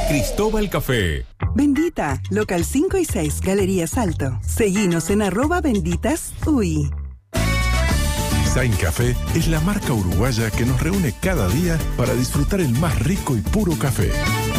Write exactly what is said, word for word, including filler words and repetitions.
Cristóbal Café. Bendita, local cinco y seis, Galería Salto. Seguinos en arroba benditas uy. Sain Café es la marca uruguaya que nos reúne cada día para disfrutar el más rico y puro café.